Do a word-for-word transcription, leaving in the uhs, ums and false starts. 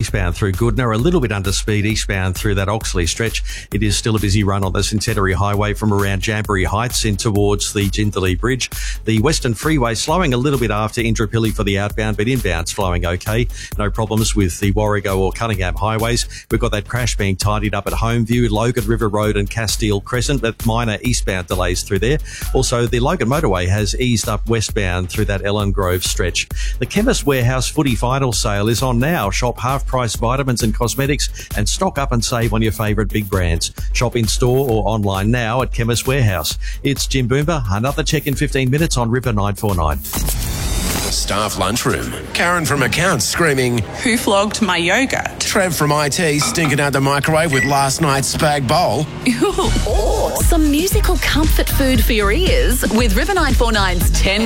eastbound through Goodna, a little bit under speed eastbound through that Oxley stretch. It is still a busy run on the Centenary Highway from around Jamboree Heights in towards the Jindalee Bridge. The Western Freeway slowing a little bit after Indooroopilly for the outbound, but inbound's flowing okay. No problems with the Warrego or Cunningham highways. We've got that crash being tidied up at Homeview, Logan River Road and Castile Crescent, but minor eastbound delays through there. Also, the Logan Motorway has eased up westbound through that Ellen Grove stretch. The Chemist Warehouse footy final sale is on now. Shop half-price vitamins and cosmetics and stock up and save on your favourite big brands. Shop in store or online now at Chemist Warehouse. It's Jim Boomba. Another check in fifteen minutes on Ripper nine four nine. The staff lunchroom. Karen from accounts screaming, "Who flogged my yogurt?" Trev from I T stinking out the microwave with last night's spag bowl. Or some musical comfort food for your ears with River nine four nine's ten